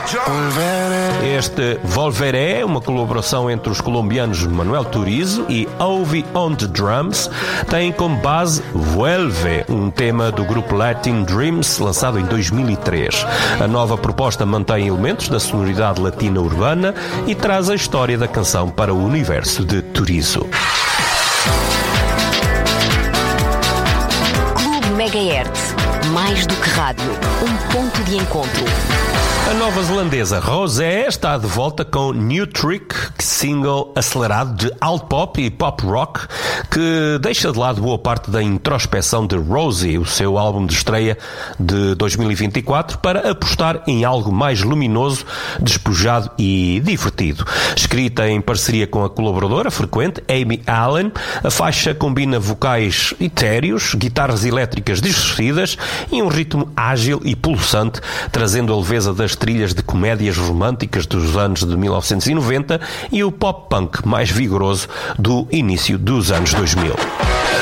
Este Volveré, uma colaboração entre os colombianos Manuel Turizo e Ovi on the Drums, tem como base Vuelve, um tema do grupo Latin Dreams, lançado em 2003. A nova proposta mantém elementos da sonoridade latina urbana e traz a história da canção para o universo de Turizo. Clube Megahertz, mais do que rádio, um ponto de encontro. A nova zelandesa Rosé está de volta com New Trick, single acelerado de alt pop e pop rock, que deixa de lado boa parte da introspeção de Rosie, o seu álbum de estreia de 2024, para apostar em algo mais luminoso, despojado e divertido. Escrita em parceria com a colaboradora frequente Amy Allen, a faixa combina vocais etéreos, guitarras elétricas distorcidas e um ritmo ágil e pulsante, trazendo a leveza das trilhas de comédias românticas dos anos de 1990 e o pop-punk mais vigoroso do início dos anos 2000.